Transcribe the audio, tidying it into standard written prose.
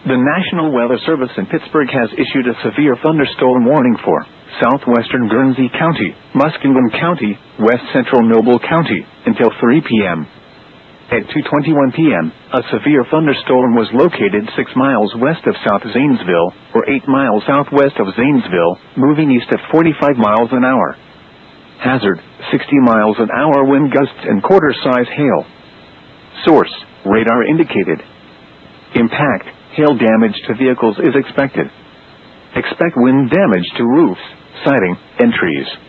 The National Weather Service in Pittsburgh has issued a severe thunderstorm warning for southwestern Guernsey County, Muskingum County, west central Noble County, until 3 p.m. At 2:21 p.m., a severe thunderstorm was located 6 miles west of South Zanesville, or 8 miles southwest of Zanesville, moving east at 45 miles an hour. Hazard, 60 miles an hour wind gusts and quarter-size hail. Source, radar indicated. Impact, hail damage to vehicles is expected. Expect wind damage to roofs, siding, and trees.